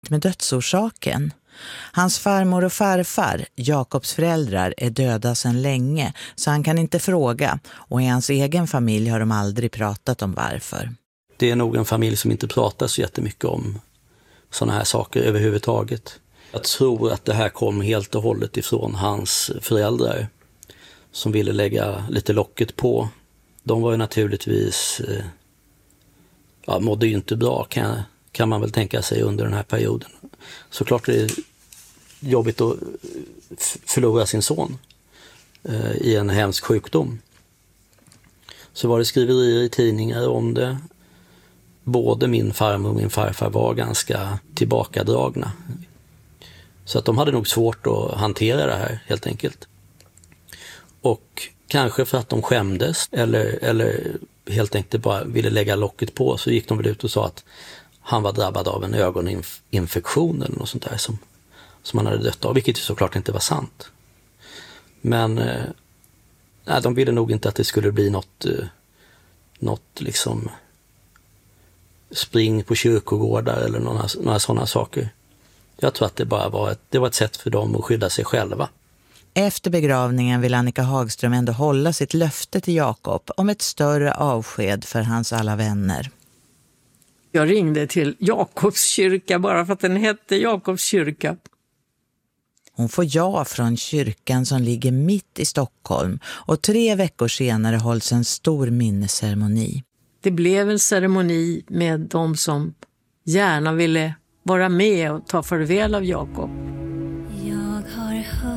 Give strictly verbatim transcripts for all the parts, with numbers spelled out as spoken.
med dödsorsaken. Hans farmor och farfar, Jakobs föräldrar, är döda sedan länge så han kan inte fråga, och i hans egen familj har de aldrig pratat om varför. Det är nog en familj som inte pratar så jättemycket om sådana här saker överhuvudtaget. Jag tror att det här kom helt och hållet ifrån hans föräldrar som ville lägga lite locket på. De var ju naturligtvis, ja, mådde ju inte bra kan, kan man väl tänka sig under den här perioden. Såklart är det jobbigt att förlora sin son eh, i en hemsk sjukdom. Så var det skriverier i tidningar om det. Både min farmor och min farfar var ganska tillbakadragna. Så att de hade nog svårt att hantera det här helt enkelt. Och kanske för att de skämdes eller, eller helt enkelt bara ville lägga locket på, så gick de väl ut och sa att han var drabbad av en ögoninfektion eller något sånt där som, som han hade dött av, vilket ju såklart inte var sant. Men eh, nej, de ville nog inte att det skulle bli något, eh, något liksom spring på kyrkogårdar eller några, några sådana saker. Jag tror att det bara var ett, det var ett sätt för dem att skydda sig själva. Efter begravningen vill Annika Hagström ändå hålla sitt löfte till Jakob om ett större avsked för hans alla vänner. Jag ringde till Jakobs kyrka bara för att den hette Jakobs kyrka. Hon får ja från kyrkan som ligger mitt i Stockholm, och tre veckor senare hålls en stor minnesceremoni. Det blev en ceremoni med de som gärna ville vara med och ta farväl av Jakob. Jag har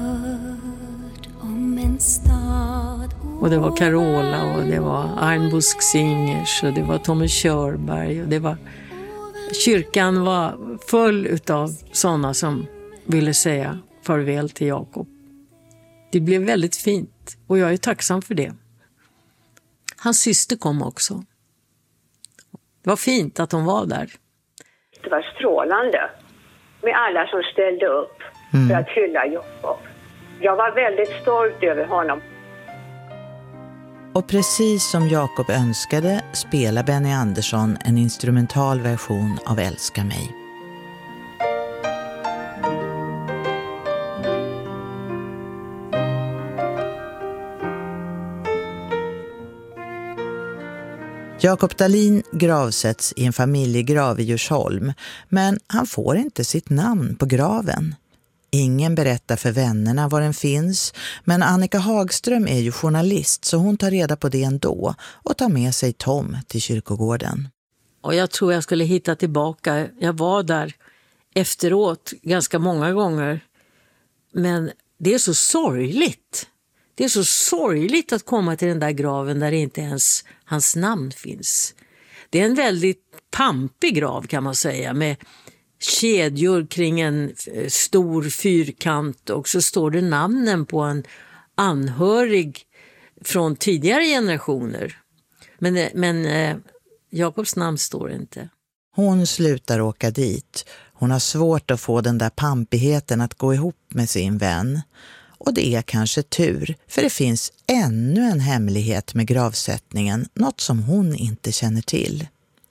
hört om en stad. Och det var Carola och det var Arnbusk Singers och det var Tommy Körberg och det var... Kyrkan var full utav sådana som ville säga farväl till Jakob. Det blev väldigt fint och jag är tacksam för det. Hans syster kom också. Det var fint att hon var där. Det var strålande med alla som ställde upp mm. för att hylla Jakob. Jag var väldigt stolt över honom. Och precis som Jakob önskade spelar Benny Andersson en instrumental version av Älska mig. Jakob Dahlin gravsätts i en familjegrav i Djursholm, men han får inte sitt namn på graven. Ingen berättar för vännerna var den finns, men Annika Hagström är ju journalist så hon tar reda på det ändå och tar med sig Tom till kyrkogården. Och jag tror jag skulle hitta tillbaka. Jag var där efteråt ganska många gånger, men det är så sorgligt. Det är så sorgligt att komma till den där graven där inte ens hans namn finns. Det är en väldigt pampig grav kan man säga, med kedjor kring en stor fyrkant och så står det namnen på en anhörig från tidigare generationer. Men, men eh, Jakobs namn står inte. Hon slutar åka dit. Hon har svårt att få den där pampigheten att gå ihop med sin vän. Och det är kanske tur, för det finns ännu en hemlighet med gravsättningen, något som hon inte känner till.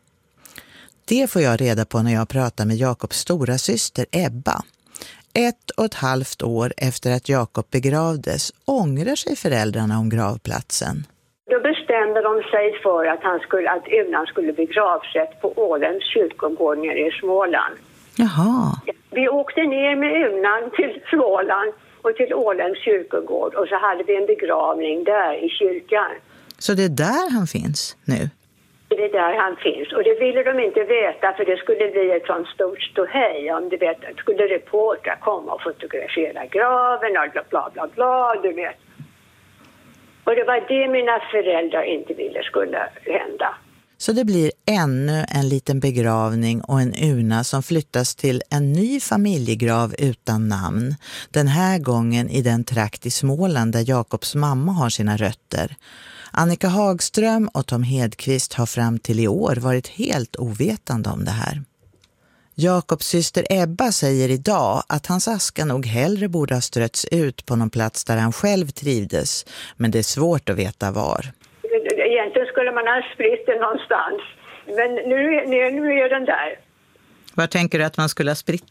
Det får jag reda på när jag pratar med Jakobs stora syster Ebba. Ett och ett halvt år efter att Jakob begravdes ångrar sig föräldrarna om gravplatsen. Då bestämde de sig för att, han skulle, att Unan skulle bli gravsätt på Ålens kyrkogård nere i Småland. Jaha. Vi åkte ner med Unan till Småland och till Ålens kyrkogård och så hade vi en begravning där i kyrkan. Så det är där han finns nu? Det är där han finns. Och det ville de inte veta för det skulle bli ett sånt stort ståhej. Om du vet, skulle reportrar komma och fotografera graven och bla bla bla bla, du vet. Och det var det mina föräldrar inte ville skulle hända. Så det blir ännu en liten begravning och en urna som flyttas till en ny familjegrav utan namn. Den här gången i den trakt i Småland där Jakobs mamma har sina rötter. Annika Hagström och Tom Hedqvist har fram till i år varit helt ovetande om det här. Jakobs syster Ebba säger idag att hans aska nog hellre borde ha strötts ut på någon plats där han själv trivdes, men det är svårt att veta var. Egentligen skulle man ha spritt den någonstans, men nu, nu, nu är den där. Var tänker du att man skulle ha spritt